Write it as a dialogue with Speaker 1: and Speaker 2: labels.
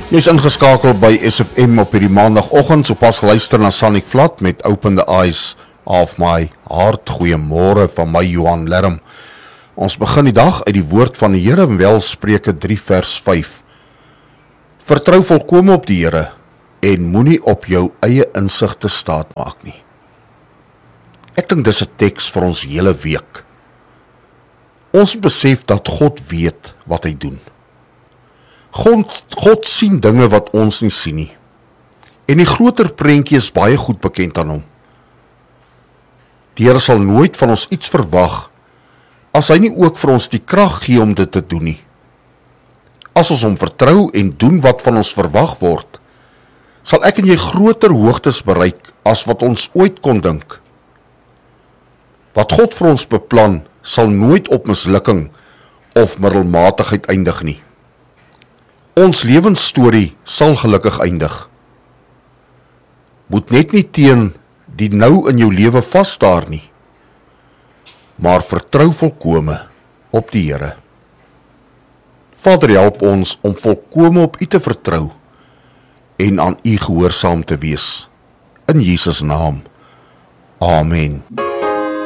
Speaker 1: Jy is ingeskakel by SFM op hierdie maandagoggend, sopas geluister na Sonic Flat met Open the Eyes of My Heart. Goeiemôre van my Johan Lerm. Ons begin die dag uit die woord van die Here, wel Spreuke 3 vers 5. Vertrou volkome op die Here en moenie op jou eie insigte staat maak nie. Ek dink dis 'n teks vir ons hele week. Ons besef dat God weet wat hy doen. God sien dinge wat ons nie sien nie. En die groter prentjie is baie goed bekend aan hom. Die Here sal nooit van ons iets verwag, as hy nie ook vir ons die krag gee om dit te doen nie. As ons hom vertrou en doen wat van ons verwag word, sal ek en jy groter hoogtes bereik as wat ons ooit kon dink. Wat God vir ons beplan, sal nooit op mislukking of middelmatigheid eindig nie. Ons lewensstorie sal gelukkig eindig. Moet net nie teen die nou in jou lewe vasstaar nie, maar vertrou volkome op die Here. Vader, help ons om volkome op U te vertrou en aan U gehoorsaam te wees. In Jesus naam. Amen.